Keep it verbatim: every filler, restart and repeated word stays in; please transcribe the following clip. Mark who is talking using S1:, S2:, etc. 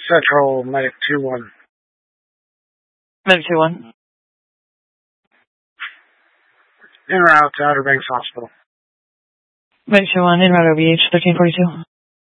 S1: Central Medic two one.
S2: Medic two one.
S1: En route to Outer Banks Hospital.
S2: Medic two one, en route O B H thirteen forty-two.